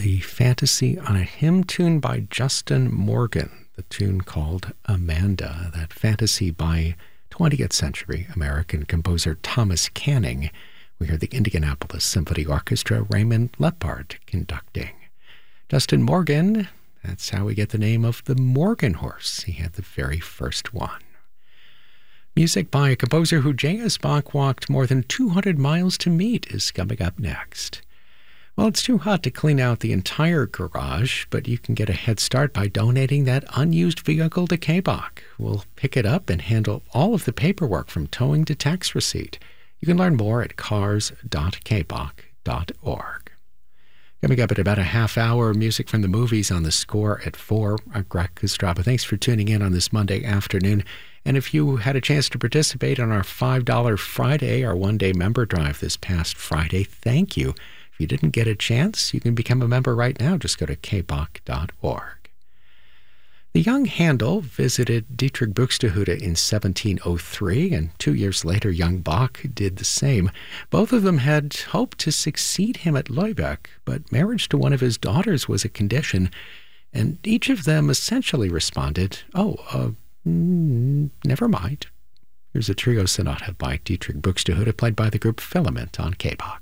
the fantasy on a hymn tune by Justin Morgan, the tune called Amanda, that fantasy by 20th century American composer Thomas Canning. We hear the Indianapolis Symphony Orchestra, Raymond Lepard conducting. Justin Morgan, that's how we get the name of the Morgan horse. He had the very first one. Music by a composer who J.S. Bach walked more than 200 miles to meet is coming up next. Well, it's too hot to clean out the entire garage, but you can get a head start by donating that unused vehicle to K-Bach. We'll pick it up and handle all of the paperwork from towing to tax receipt. You can learn more at cars.kbach.org. Coming up at about a half hour, music from the movies on the Score at 4. I'm Greg Kostraba. Thanks for tuning in on this Monday afternoon. And if you had a chance to participate on our $5 Friday, our one-day member drive this past Friday, thank you. If you didn't get a chance, you can become a member right now. Just go to kbach.org. The young Handel visited Dietrich Buxtehude in 1703, and 2 years later, young Bach did the same. Both of them had hoped to succeed him at Lübeck, but marriage to one of his daughters was a condition, and each of them essentially responded, never mind. Here's a trio sonata by Dietrich Buxtehude, played by the group Filament on K-Bach.